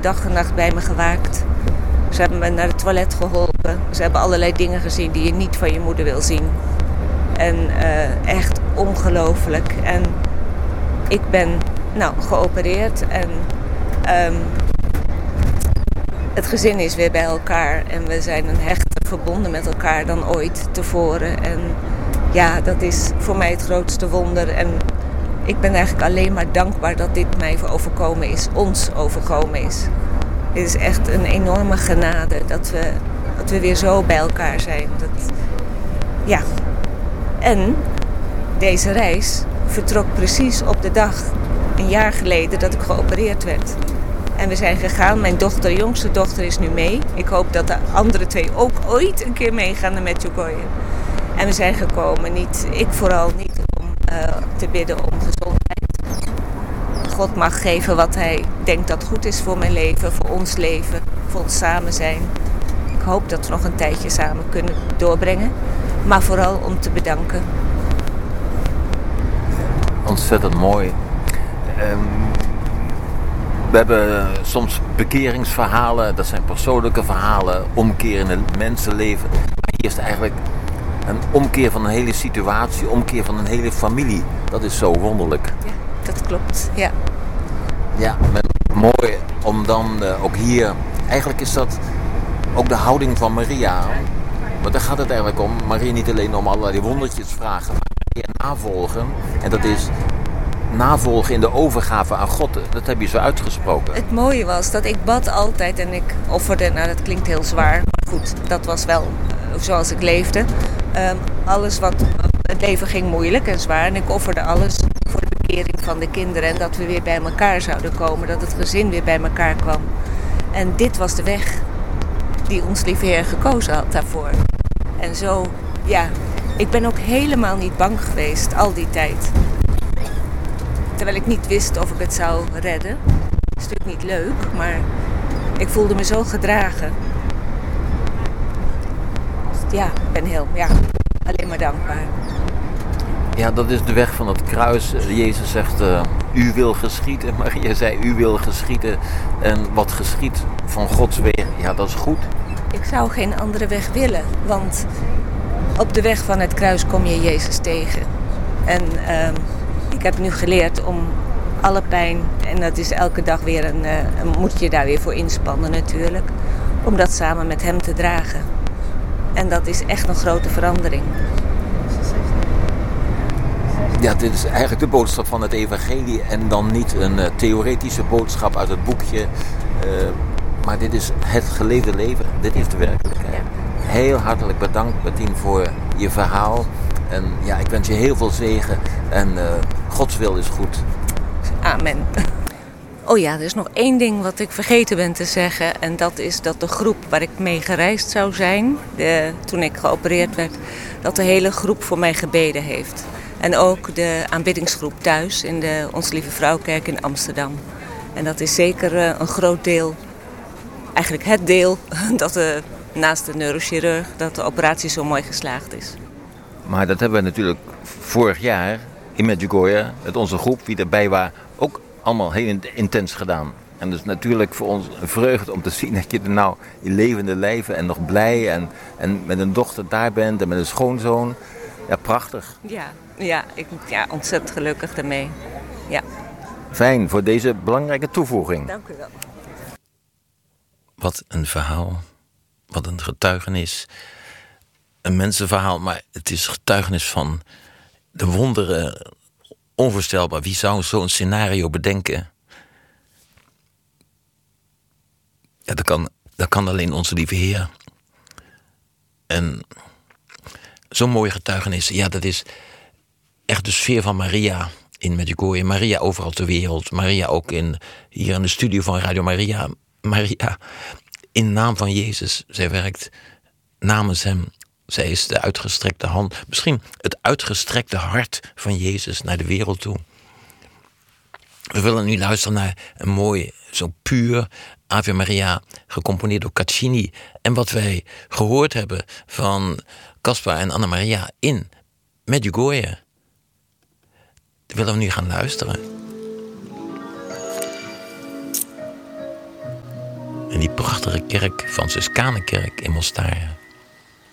dag en nacht bij me gewaakt. Ze hebben me naar het toilet geholpen. Ze hebben allerlei dingen gezien die je niet van je moeder wil zien. En echt ongelooflijk. En ik ben geopereerd en het gezin is weer bij elkaar. En we zijn een hechter verbonden met elkaar dan ooit tevoren. En ja, dat is voor mij het grootste wonder. En ik ben eigenlijk alleen maar dankbaar dat dit mij overkomen is, ons overkomen is. Het is echt een enorme genade dat we weer zo bij elkaar zijn. Ja. En deze reis vertrok precies op de dag, een jaar geleden, dat ik geopereerd werd. En we zijn gegaan. Mijn jongste dochter is nu mee. Ik hoop dat de andere 2 ook ooit een keer meegaan naar Medjugorje. En we zijn gekomen, ik vooral niet om te bidden om gezondheid. God mag geven wat hij denkt dat goed is voor mijn leven, voor ons leven, voor ons samen zijn. Ik hoop dat we nog een tijdje samen kunnen doorbrengen. Maar vooral om te bedanken. Ontzettend mooi. We hebben soms bekeringsverhalen, dat zijn persoonlijke verhalen, omkeer in het mensenleven. Maar hier is het eigenlijk een omkeer van een hele situatie, omkeer van een hele familie. Dat is zo wonderlijk. Ja, dat klopt, ja. Ja, mooi om dan ook hier... Eigenlijk is dat ook de houding van Maria. Want daar gaat het eigenlijk om. Maria niet alleen om allerlei wondertjes vragen, maar Maria navolgen. En dat is navolgen in de overgave aan God. Dat heb je zo uitgesproken. Het mooie was dat ik bad altijd en ik offerde, dat klinkt heel zwaar, maar goed, dat was wel zoals ik leefde. Het leven ging moeilijk en zwaar en ik offerde alles voor de bekering van de kinderen en dat we weer bij elkaar zouden komen, dat het gezin weer bij elkaar kwam. En dit was de weg die ons lieve Heer gekozen had daarvoor. En zo, ja, ik ben ook helemaal niet bang geweest al die tijd. Terwijl ik niet wist of ik het zou redden. Het is natuurlijk niet leuk, maar ik voelde me zo gedragen. Ja, ik ben alleen maar dankbaar. Ja, dat is de weg van het kruis. Jezus zegt, u wil geschieden. Maria zei, u wil geschieden. En wat geschiet van Gods weg, ja, dat is goed. Ik zou geen andere weg willen, want op de weg van het kruis kom je Jezus tegen. En ik heb nu geleerd om alle pijn, en dat is elke dag weer moet je daar weer voor inspannen natuurlijk, om dat samen met hem te dragen. En dat is echt een grote verandering. Ja, dit is eigenlijk de boodschap van het evangelie en dan niet een theoretische boodschap uit het boekje. Maar dit is het geleefde leven. Dit is de werkelijkheid. Ja. Heel hartelijk bedankt, Bertien, voor je verhaal. En ja, ik wens je heel veel zegen. En Gods wil is goed. Amen. Oh ja, er is nog 1 ding wat ik vergeten ben te zeggen. En dat is dat de groep waar ik mee gereisd zou zijn, toen ik geopereerd werd, dat de hele groep voor mij gebeden heeft. En ook de aanbiddingsgroep thuis in de Ons Lieve Vrouwkerk in Amsterdam. En dat is zeker een groot deel, eigenlijk het deel, dat naast de neurochirurg, dat de operatie zo mooi geslaagd is. Maar dat hebben we natuurlijk vorig jaar in Medjugorje, met onze groep, wie erbij was, ook allemaal heel intens gedaan. En dus natuurlijk voor ons een vreugde om te zien dat je er nou in levende lijven en nog blij en met een dochter daar bent en met een schoonzoon. Ja, prachtig. Ja, ik ben ontzettend gelukkig daarmee. Ja. Fijn voor deze belangrijke toevoeging. Dank u wel. Wat een verhaal. Wat een getuigenis. Een mensenverhaal, maar het is getuigenis van de wonderen. Onvoorstelbaar. Wie zou zo'n scenario bedenken? Ja, dat kan alleen onze lieve Heer. En zo'n mooie getuigenis. Ja, dat is echt de sfeer van Maria in Medjugorje. Maria overal ter wereld. Maria ook hier in de studio van Radio Maria. Maria in naam van Jezus. Zij werkt namens hem. Zij is de uitgestrekte hand. Misschien het uitgestrekte hart van Jezus naar de wereld toe. We willen nu luisteren naar een mooi, zo puur Ave Maria, gecomponeerd door Caccini. En wat wij gehoord hebben van Caspar en Anna Maria in Medjugorje. Daar willen we nu gaan luisteren. in die prachtige kerk, Franciscanenkerk in Mostar.